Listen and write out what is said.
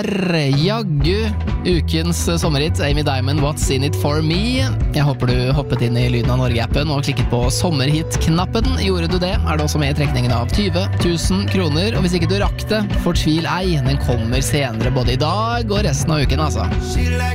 var jaggu ukens sommerhit, Amy Diamond, What's in it for me. Jeg håper du hoppet inn i Lyden av Norge-appen og klikket på sommerhit-knappen. Gjorde du det, er du også med i trekningen av 20 000 kroner, og hvis ikke du rakk det, fortvil ei, den kommer senere både i dag og resten av uken, altså.